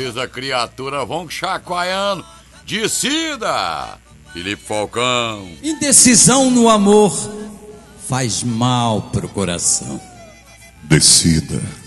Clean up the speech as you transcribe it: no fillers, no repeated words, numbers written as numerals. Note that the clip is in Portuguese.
avisa a criatura, vão chacoalhando. Decida, Felipe Falcão. Indecisão no amor faz mal pro coração. Decida.